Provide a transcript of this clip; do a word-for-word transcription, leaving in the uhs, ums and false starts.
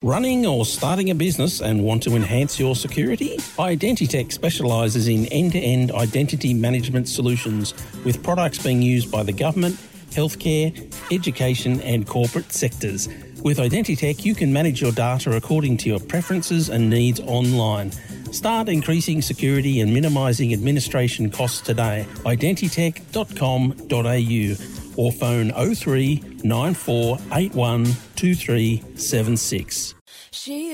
Running or starting a business and want to enhance your security? Identitech specialises in end-to-end identity management solutions with products being used by the government, healthcare, education and corporate sectors. With Identitech, you can manage your data according to your preferences and needs online. Start increasing security and minimising administration costs today. identitech dot com dot a u or phone oh three nine four eight one two three seven six. She